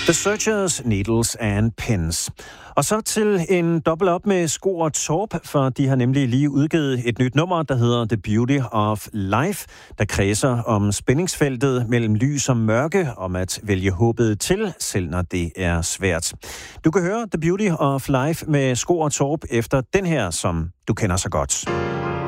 The Searchers, Needles and Pins. Og så til en dobbelt op med Sko og Torp, for de har nemlig lige udgivet et nyt nummer, der hedder The Beauty of Life, der kredser om spændingsfeltet mellem lys og mørke, om at vælge håbet til, selv når det er svært. Du kan høre The Beauty of Life med Sko og Torp efter den her, som du kender så godt.